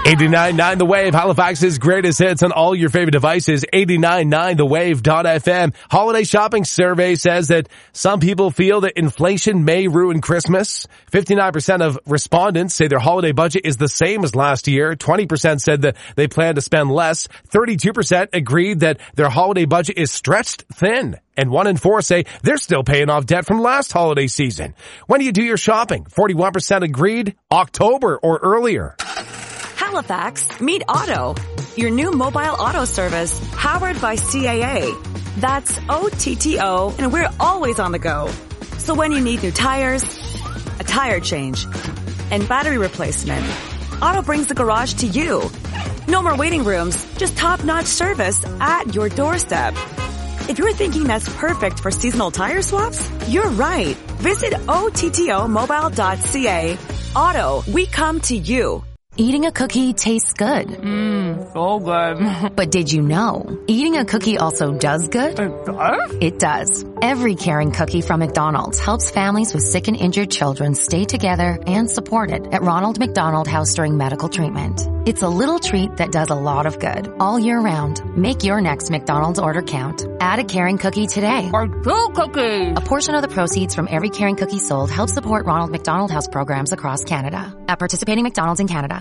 89.9 The Wave, Halifax's greatest hits on all your favorite devices. 89.9 TheWave.fm. Holiday shopping survey says that some people feel that inflation may ruin Christmas. 59% of respondents say their holiday budget is the same as last year. 20% said that they plan to spend less. 32% agreed that their holiday budget is stretched thin. And 1 in 4 say they're still paying off debt from last holiday season. When do you do your shopping? 41% agreed October or earlier. Halifax, meet Auto, your new mobile auto service powered by CAA. That's OTTO, and we're always on the go. So when you need new tires, a tire change, and battery replacement, Auto brings the garage to you. No more waiting rooms, just top-notch service at your doorstep. If you're thinking that's perfect for seasonal tire swaps, you're right. Visit OTTOmobile.ca. Auto, we come to you. Eating a cookie tastes good. So good. But did you know, eating a cookie also does good? It does? It does. Every caring cookie from McDonald's helps families with sick and injured children stay together and supported at Ronald McDonald House during medical treatment. It's a little treat that does a lot of good all year round. Make your next McDonald's order count. Add a caring cookie today. Or 2 cookies. A portion of the proceeds from every caring cookie sold helps support Ronald McDonald House programs across Canada. At participating McDonald's in Canada.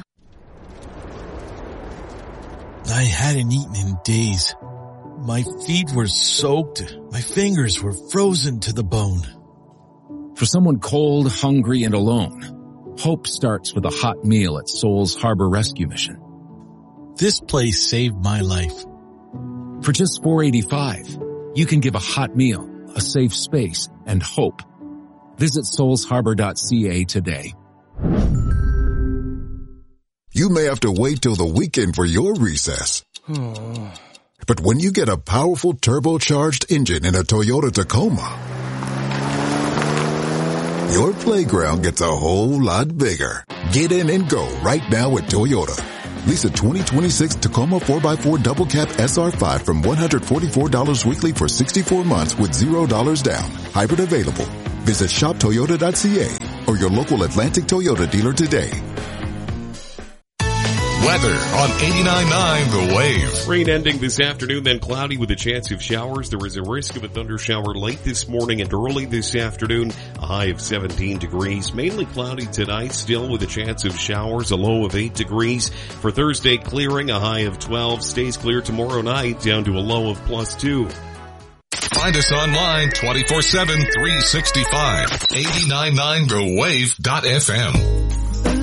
I hadn't eaten in days. My feet were soaked. My fingers were frozen to the bone. For someone cold, hungry, and alone, hope starts with a hot meal at Souls Harbor Rescue Mission. This place saved my life. For just $4.85, you can give a hot meal, a safe space, and hope. Visit soulsharbor.ca today. You may have to wait till the weekend for your recess. But when you get a powerful turbocharged engine in a Toyota Tacoma, your playground gets a whole lot bigger. Get in and go right now at Toyota. Lease a 2026 Tacoma 4x4 Double Cab SR5 from $144 weekly for 64 months with $0 down. Hybrid available. Visit shoptoyota.ca or your local Atlantic Toyota dealer today. Weather on 89.9 The Wave. Rain ending this afternoon, then cloudy with a chance of showers. There is a risk of a thundershower late this morning and early this afternoon. A high of 17 degrees. Mainly cloudy tonight, still with a chance of showers. A low of 8 degrees. For Thursday, clearing, a high of 12. Stays clear tomorrow night, down to a low of +2. Find us online 24/7, 365. 89.9thewave.fm.